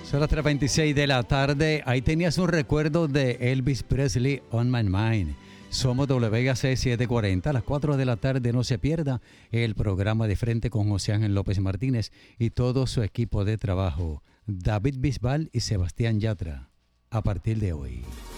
Son las 3:26 de la tarde. Ahí tenías un recuerdo de Elvis Presley, On My Mind. Somos WAC 740. A las 4 de la tarde no se pierda el programa de frente con José Ángel López Martínez y todo su equipo de trabajo. David Bisbal y Sebastián Yatra. A partir de hoy.